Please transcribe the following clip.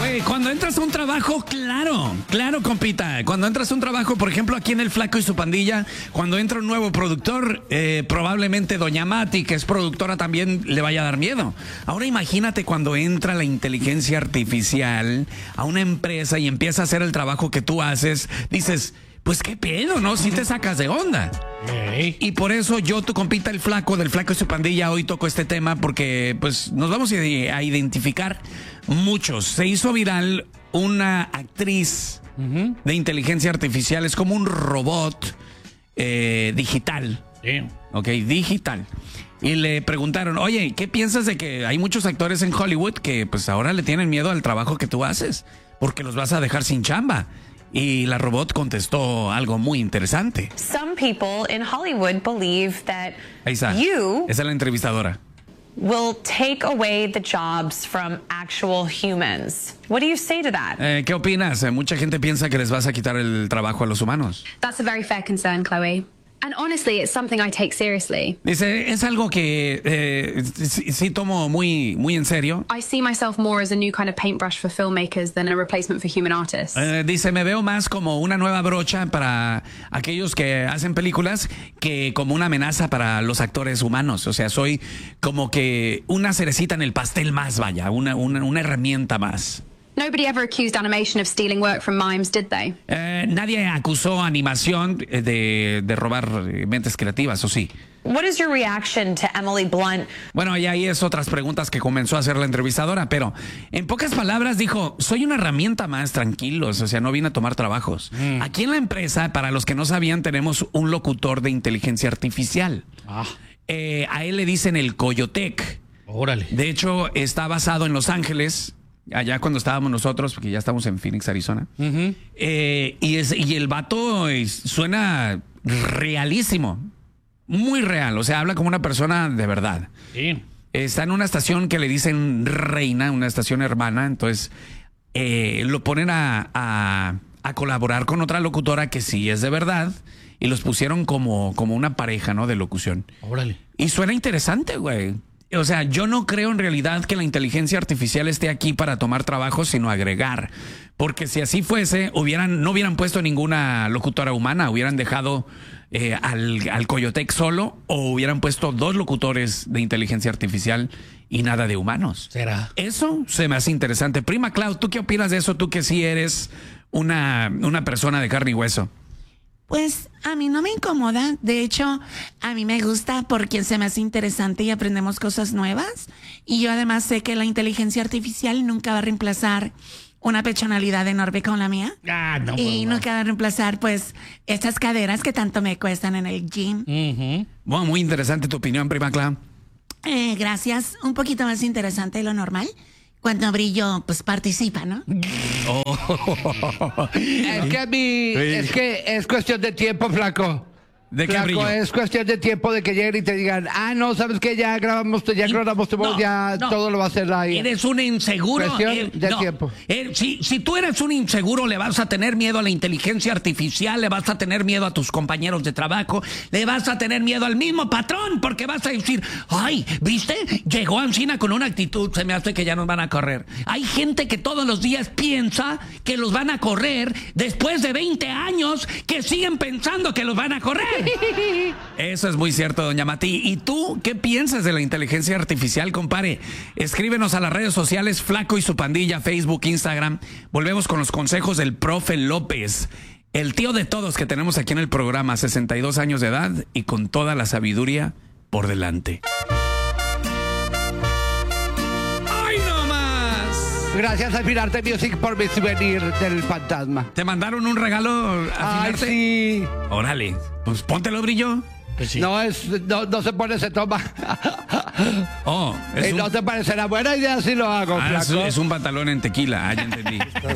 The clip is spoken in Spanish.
Oye, cuando entras a un trabajo, claro, compita. Cuando entras a un trabajo, por ejemplo, aquí en El Flaco y su Pandilla, cuando entra un nuevo productor, probablemente Doña Mati, que es productora, también le vaya a dar miedo. Ahora imagínate cuando entra la inteligencia artificial a una empresa y empieza a hacer el trabajo que tú haces, dices, pues qué pedo, ¿no? Si te sacas de onda. Y por eso yo, tu compita el Flaco, del Flaco y su Pandilla, hoy toco este tema porque pues nos vamos a identificar muchos. Se hizo viral una actriz de inteligencia artificial, es como un robot digital. Ok, digital. Y le preguntaron, oye, ¿qué piensas de que hay muchos actores en Hollywood que pues ahora le tienen miedo al trabajo que tú haces? Porque los vas a dejar sin chamba. Y la robot contestó algo muy interesante. Some people in Hollywood believe that Ahí está. you Esa es la entrevistadora. will take away the jobs from actual humans. What do you say to that? ¿Qué opinas? Mucha gente piensa que les vas a quitar el trabajo a los humanos. That's a very fair concern, Chloe. And honestly, it's something I take seriously. Dice, es algo que sí tomo muy en serio. I see myself more as a new kind of paintbrush for filmmakers than a replacement for human artists. Dice, me veo más como una nueva brocha para aquellos que hacen películas que como una amenaza para los actores humanos. O sea, soy como que una cerecita en el pastel más, vaya, una herramienta más. Nobody ever accused animation of stealing work from mimes, did they? Nadie acusó a animación de robar mentes creativas, ¿o sí? What is your reaction to Emily Blunt? Bueno, y ahí es otras preguntas que comenzó a hacer la entrevistadora, pero en pocas palabras dijo, soy una herramienta más, tranquilos, o sea, no vine a tomar trabajos. Aquí en la empresa, para los que no sabían, tenemos un locutor de inteligencia artificial. A él le dicen el Coyotec. Órale. De hecho, está basado en Los Ángeles, allá cuando estábamos nosotros, porque ya estamos en Phoenix, Arizona. Y el vato suena realísimo. Muy real, o sea, habla como una persona de verdad. Sí. Está en una estación que le dicen Reina, una estación hermana, entonces lo ponen a colaborar con otra locutora que sí es de verdad y los pusieron como una pareja, ¿no? De locución. Órale. Y suena interesante, güey. O sea, yo no creo en realidad que la inteligencia artificial esté aquí para tomar trabajo, sino agregar. Porque si así fuese, no hubieran puesto ninguna locutora humana, hubieran dejado al Coyotec solo o hubieran puesto 2 locutores de inteligencia artificial y nada de humanos. ¿Será? Eso se me hace interesante. Prima Clau, ¿tú qué opinas de eso? Tú que sí eres una persona de carne y hueso. Pues a mí no me incomoda, de hecho a mí me gusta porque se me hace interesante y aprendemos cosas nuevas y yo además sé que la inteligencia artificial nunca va a reemplazar una personalidad enorme como la mía y nunca va a reemplazar pues estas caderas que tanto me cuestan en el gym. Bueno, muy interesante tu opinión, Prima Clau. Gracias, un poquito más interesante de lo normal. Cuando brillo, pues participa, ¿no? Es que es cuestión de tiempo, Flaco. ¿De qué Flaco, brillo? es cuestión de tiempo de que lleguen y te digan, no, ¿sabes qué? Ya grabamos tu voz, todo lo va a hacer ahí. Eres un inseguro. Cuestión de tiempo. Si tú eres un inseguro, le vas a tener miedo a la inteligencia artificial, le vas a tener miedo a tus compañeros de trabajo, le vas a tener miedo al mismo patrón, porque vas a decir, ay, ¿viste? Llegó Ancina con una actitud, se me hace que ya nos van a correr. Hay gente que todos los días piensa que los van a correr después de 20 años que siguen pensando que los van a correr. Eso es muy cierto, doña Mati. ¿Y tú qué piensas de la inteligencia artificial, compare? Escríbenos a las redes sociales Flaco y su Pandilla, Facebook, Instagram. Volvemos con los consejos del profe López, el tío de todos que tenemos aquí en el programa, 62 años de edad y con toda la sabiduría por delante. ¡Ay, no más! Gracias a Finarte Music por mi souvenir del fantasma. ¿Te mandaron un regalo a Ay, Finarte? sí. Órale, pues póntelo, brillo. Pues sí. No, no se pone, se toma. Oh, ¿No te parecerá buena idea si lo hago, Flaco? es un pantalón en tequila, ya entendí.